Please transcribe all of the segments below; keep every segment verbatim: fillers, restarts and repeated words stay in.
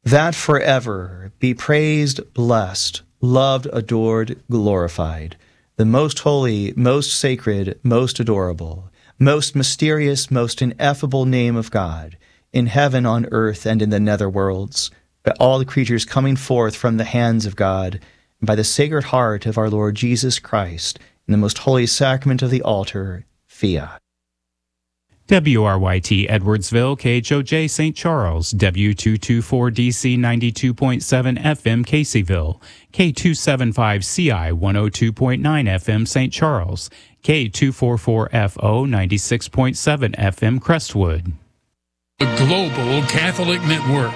that forever be praised, blessed, loved, adored, glorified, the most holy, most sacred, most adorable, most mysterious, most ineffable name of God, in heaven, on earth, and in the nether worlds, by all the creatures coming forth from the hands of God, and by the sacred heart of our Lord Jesus Christ, in the most holy sacrament of the altar, fiat. W R Y T Edwardsville, K H O J Saint Charles, W two twenty-four D C ninety-two point seven F M Caseyville, K two seventy-five C I one oh two point nine F M Saint Charles, K two forty-four F O ninety-six point seven F M Crestwood. The Global Catholic Network.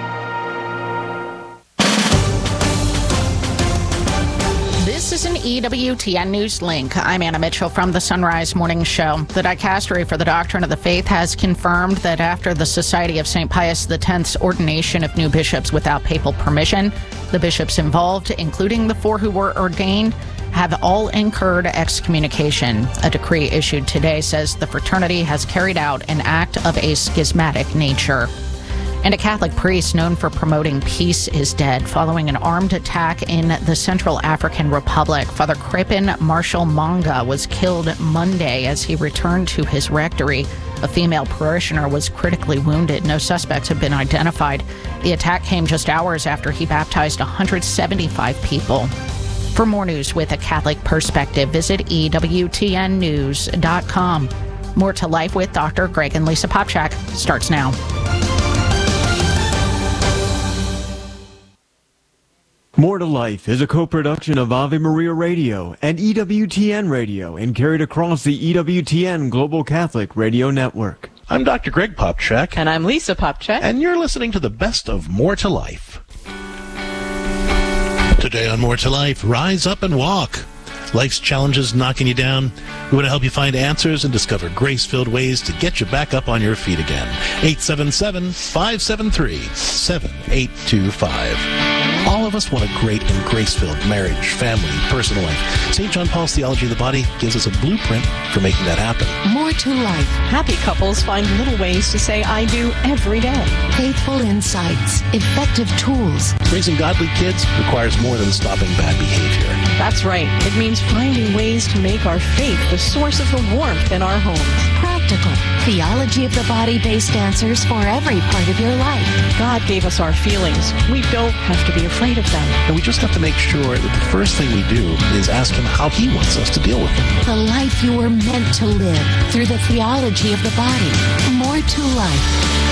This is an E W T N News link. I'm Anna Mitchell from the Sunrise Morning Show. The Dicastery for the Doctrine of the Faith has confirmed that after the Society of Saint Pius X's ordination of new bishops without papal permission, the bishops involved, including the four who were ordained, have all incurred excommunication. A decree issued today says the fraternity has carried out an act of a schismatic nature. And a Catholic priest known for promoting peace is dead following an armed attack in the Central African Republic. Father Crepin Marshall Manga was killed Monday as he returned to his rectory. A female parishioner was critically wounded. No suspects have been identified. The attack came just hours after he baptized one hundred seventy-five people. For more news with a Catholic perspective, visit E W T N news dot com. More to Life with Doctor Greg and Lisa Popchak starts now. More to Life is a co-production of Ave Maria Radio and E W T N Radio and carried across the E W T N Global Catholic Radio Network. I'm Doctor Greg Popchak. And I'm Lisa Popchak. And you're listening to the best of More to Life. Today on More to Life, rise up and walk. Life's challenges knocking you down. We want to help you find answers and discover grace-filled ways to get you back up on your feet again. eight seven seven, five seven three, seven eight two five. All of us want a great and grace-filled marriage, family, personal life. Saint John Paul's Theology of the Body gives us a blueprint for making that happen. More to Life. Happy couples find little ways to say I do every day. Faithful insights. Effective tools. Raising godly kids requires more than stopping bad behavior. That's right. It means finding ways to make our faith the source of the warmth in our homes. Practical. Theology of the Body-based answers for every part of your life. God gave us our feelings. We don't have to be afraid of them. And we just have to make sure that the first thing we do is ask Him how He wants us to deal with them. The life you were meant to live through the theology of the body. More to Life.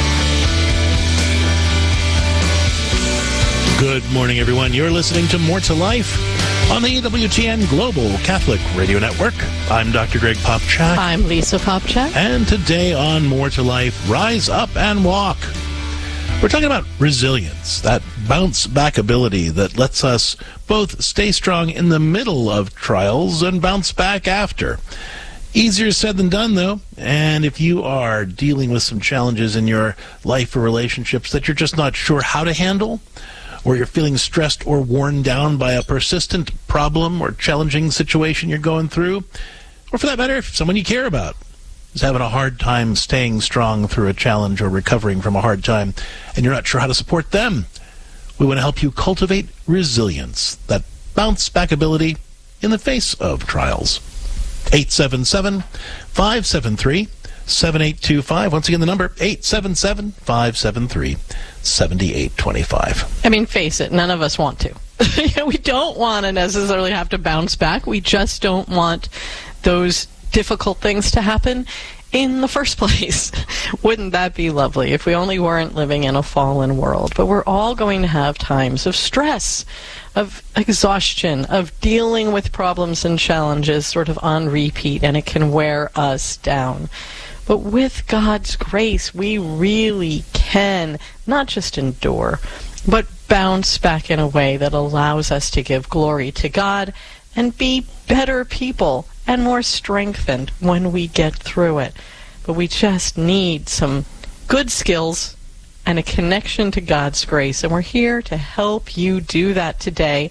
Good morning, everyone. You're listening to More to Life on the E W T N Global Catholic Radio Network. I'm Doctor Greg Popchak. I'm Lisa Popchak. And today on More to Life, rise up and walk. We're talking about resilience, that bounce-back ability that lets us both stay strong in the middle of trials and bounce back after. Easier said than done, though, and if you are dealing with some challenges in your life or relationships that you're just not sure how to handle, or you're feeling stressed or worn down by a persistent problem or challenging situation you're going through, or for that matter, if someone you care about is having a hard time staying strong through a challenge or recovering from a hard time, and you're not sure how to support them, we want to help you cultivate resilience, that bounce-back ability in the face of trials. eight seven seven, five seven three, seven eight two five. Once again, the number, eight seven seven, five seven three, seven eight two five. I mean, face it, none of us want to. We don't want to necessarily have to bounce back. We just don't want those difficult things to happen in the first place. Wouldn't that be lovely if we only weren't living in a fallen world? But we're all going to have times of stress, of exhaustion, of dealing with problems and challenges sort of on repeat, and it can wear us down. But with God's grace, we really can not just endure, but bounce back in a way that allows us to give glory to God and be better people and more strengthened when we get through it. But we just need some good skills and a connection to God's grace, and we're here to help you do that today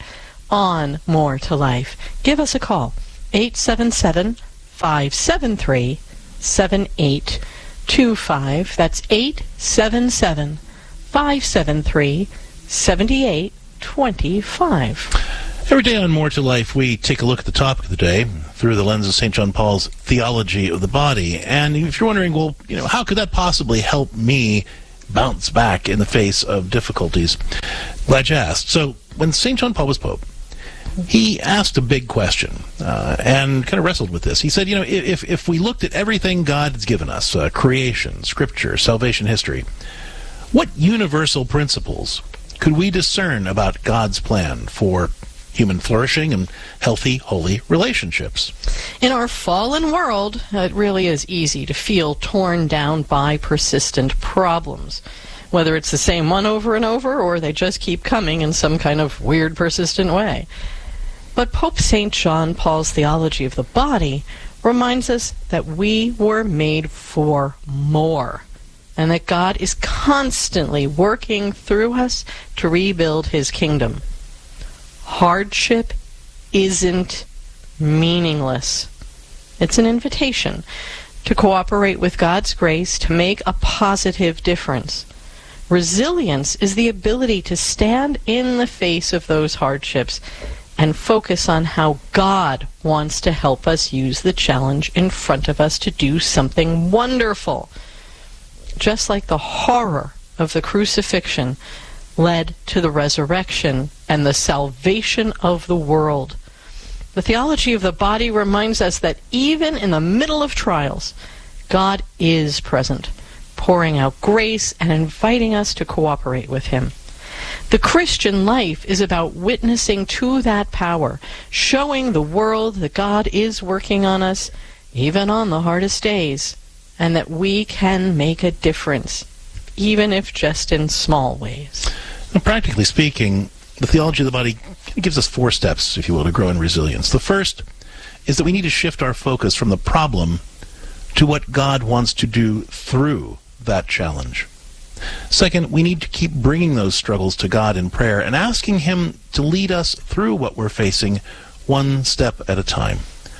on More to Life. Give us a call, eight seven seven, five seven three, seven eight two five. That's eight seven seven, five seven three, seven eight two five. Every day on More to Life, we take a look at the topic of the day through the lens of Saint John Paul's theology of the body. And if you're wondering, well, you know, how could that possibly help me bounce back in the face of difficulties? Glad you asked. So when Saint John Paul was Pope, he asked a big question uh, and kind of wrestled with this. He said, you know, if, if we looked at everything God has given us, uh, creation, scripture, salvation history, what universal principles could we discern about God's plan for human flourishing and healthy, holy relationships? In our fallen world, it really is easy to feel torn down by persistent problems. Whether it's the same one over and over, or they just keep coming in some kind of weird, persistent way. But Pope Saint John Paul's theology of the body reminds us that we were made for more, and that God is constantly working through us to rebuild his kingdom. Hardship isn't meaningless. It's an invitation to cooperate with God's grace to make a positive difference. Resilience is the ability to stand in the face of those hardships and focus on how God wants to help us use the challenge in front of us to do something wonderful. Just like the horror of the crucifixion led to the resurrection and the salvation of the world. The theology of the body reminds us that even in the middle of trials, God is present, pouring out grace and inviting us to cooperate with him. The Christian life is about witnessing to that power, showing the world that God is working on us, even on the hardest days, and that we can make a difference, even if just in small ways. And practically speaking, the theology of the body gives us four steps, if you will, to grow in resilience. The first is that we need to shift our focus from the problem to what God wants to do through that challenge. Second, we need to keep bringing those struggles to God in prayer and asking him to lead us through what we're facing one step at a time.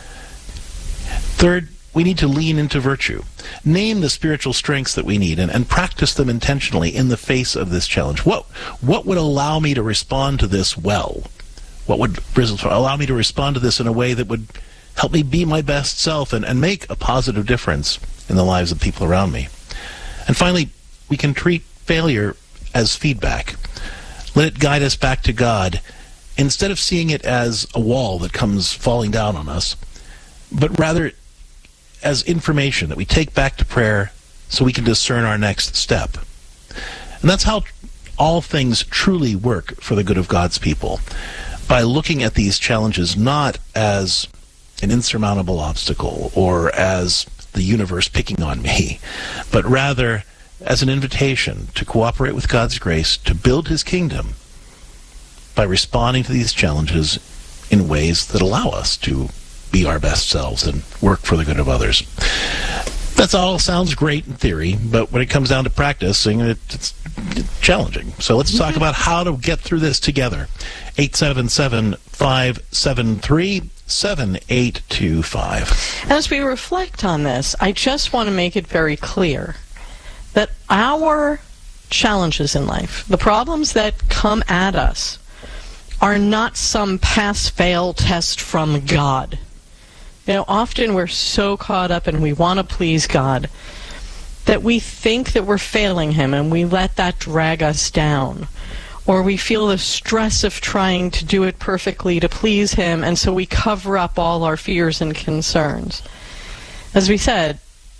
Third, we need to lean into virtue. Name the spiritual strengths that we need and, and practice them intentionally in the face of this challenge. What, what would allow me to respond to this well? What would allow me to respond to this in a way that would help me be my best self and, and make a positive difference in the lives of people around me? And finally, we can treat failure as feedback. Let it guide us back to God instead of seeing it as a wall that comes falling down on us, but rather as information that we take back to prayer so we can discern our next step. And that's how all things truly work for the good of God's people, by looking at these challenges not as an insurmountable obstacle or as the universe picking on me, but rather as an invitation to cooperate with God's grace to build his kingdom by responding to these challenges in ways that allow us to be our best selves and work for the good of others. That's all sounds great in theory, but when it comes down to practicing, it, it's challenging. So let's talk about how to get through this together. eight seven seven, five seven three, seven eight two five. As we reflect on this, I just want to make it very clear that our challenges in life, the problems that come at us, are not some pass-fail test from God. You know, often we're so caught up and we want to please God that we think that we're failing him and we let that drag us down. Or we feel the stress of trying to do it perfectly to please him, and so we cover up all our fears and concerns. As we said,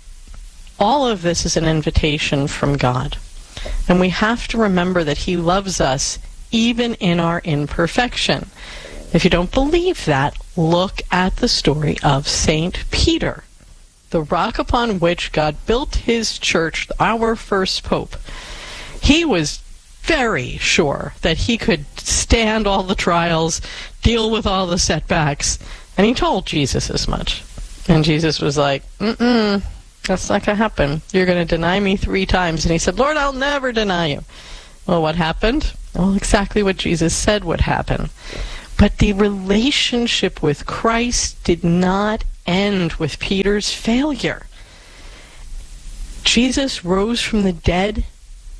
all of this is an invitation from God. And we have to remember that he loves us even in our imperfection. If you don't believe that, look at the story of Saint Peter, the rock upon which God built his church, our first pope. He was very sure that he could stand all the trials, deal with all the setbacks, and he told Jesus as much. And Jesus was like, mm-mm, that's not going to happen. You're going to deny me three times. And he said, Lord, I'll never deny you. Well, what happened? Well, exactly what Jesus said would happen. But the relationship with Christ did not end with Peter's failure. Jesus rose from the dead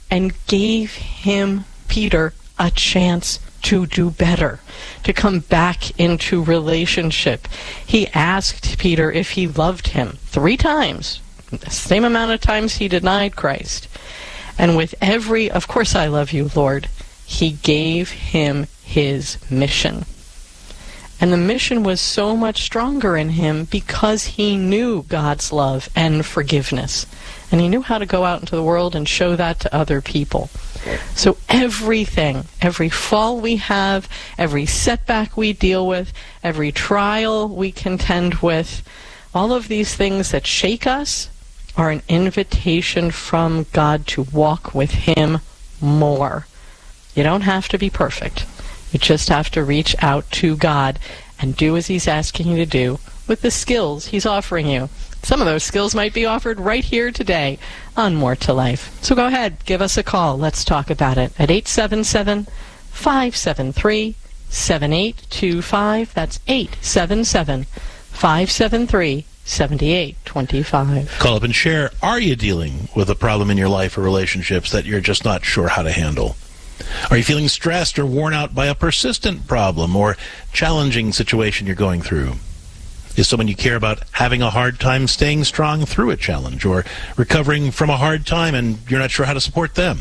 and gave him, Peter, a chance to do better, to come back into relationship. He asked Peter if he loved him three times, the same amount of times he denied Christ. And with every, of course I love you, Lord, he gave him his mission. And the mission was so much stronger in him because he knew God's love and forgiveness. And he knew how to go out into the world and show that to other people. So everything, every fall we have, every setback we deal with, every trial we contend with, all of these things that shake us are an invitation from God to walk with him more. You don't have to be perfect. You just have to reach out to God and do as he's asking you to do with the skills he's offering you. Some of those skills might be offered right here today on More to Life. So go ahead, give us a call. Let's talk about it at eight seven seven, five seven three, seven eight two five. That's eight seven seven, five seven three, seven eight two five. Call up and share. Are you dealing with a problem in your life or relationships that you're just not sure how to handle? Are you feeling stressed or worn out by a persistent problem or challenging situation you're going through? Is someone you care about having a hard time staying strong through a challenge or recovering from a hard time and you're not sure how to support them?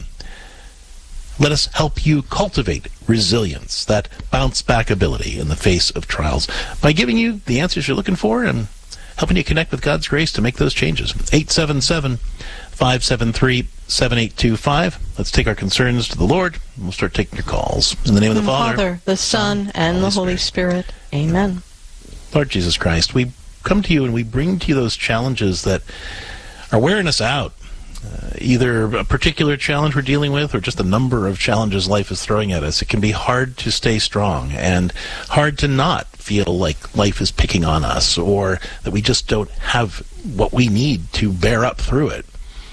Let us help you cultivate resilience, that bounce-back ability in the face of trials, by giving you the answers you're looking for and helping you connect with God's grace to make those changes. eight seven seven, five seven three, seven eight two five. Let's take our concerns to the Lord, and we'll start taking your calls. In the name of the Father, Father, the Son, and the Holy Spirit. Amen. Lord Jesus Christ, we come to you and we bring to you those challenges that are wearing us out. Uh, either a particular challenge we're dealing with or just a number of challenges life is throwing at us. It can be hard to stay strong and hard to not feel like life is picking on us or that we just don't have what we need to bear up through it.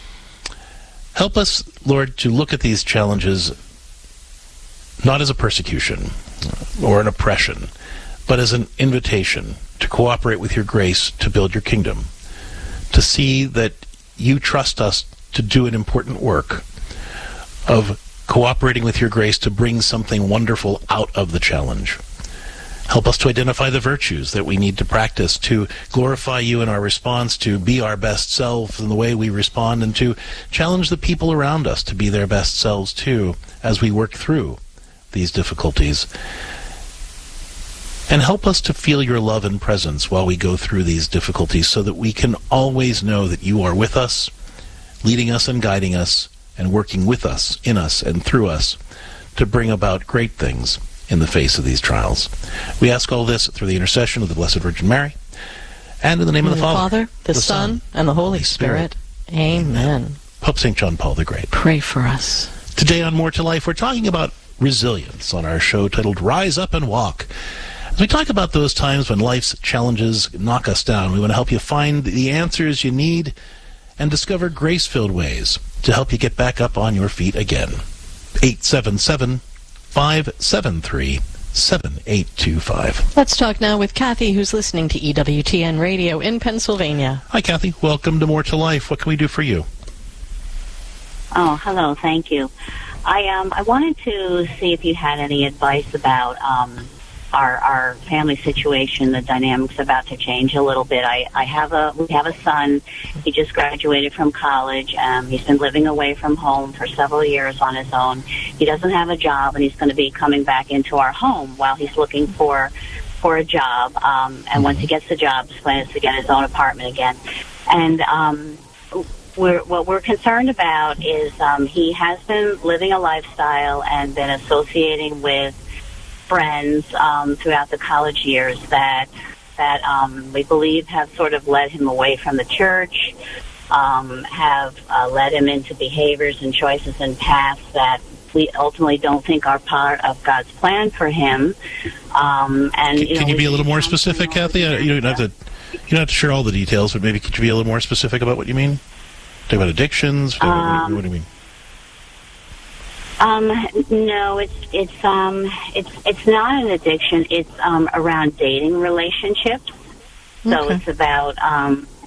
Help us, Lord, to look at these challenges not as a persecution or an oppression, but as an invitation to cooperate with your grace to build your kingdom, to see that you trust us to do an important work of cooperating with your grace to bring something wonderful out of the challenge. Help us to identify the virtues that we need to practice to glorify you in our response, to be our best selves in the way we respond, and to challenge the people around us to be their best selves too as we work through these difficulties. And help us to feel your love and presence while we go through these difficulties so that we can always know that you are with us, leading us and guiding us, and working with us, in us, and through us to bring about great things in the face of these trials. We ask all this through the intercession of the Blessed Virgin Mary, and in the name In of the, the Father, Father, the, the Son, Son, and the Holy, Holy Spirit. Spirit. Amen. Amen. Pope Saint John Paul the Great, pray for us. Today on More to Life, we're talking about resilience on our show titled Rise Up and Walk. As we talk about those times when life's challenges knock us down, we want to help you find the answers you need and discover grace-filled ways to help you get back up on your feet again. eight seven seven, five seven three, seven eight two five. Let's talk now with Kathy, who's listening to E W T N Radio in Pennsylvania. Hi, Kathy. Welcome to More to Life. What can we do for you? Oh, hello. Thank you. I um I wanted to see if you had any advice about um our our family situation. The dynamics about to change a little bit. I I have a we have a son. He just graduated from college. Um, he's been living away from home for several years on his own. He doesn't have a job, and he's going to be coming back into our home while he's looking for for a job. Um, and once he gets the job, his plan is to get his own apartment again. And um. We're, what we're concerned about is um, he has been living a lifestyle and been associating with friends um, throughout the college years that that um, we believe have sort of led him away from the church, um, have uh, led him into behaviors and choices and paths that we ultimately don't think are part of God's plan for him. Um, and Can, you, know, can you be a little more specific, Kathy? Uh, you don't have to. You don't have to share all the details, but maybe could you be a little more specific about what you mean? Talk about addictions? Um, what do you mean? Um, no, it's it's um it's it's not an addiction. It's um around dating relationships. So Okay. it's about um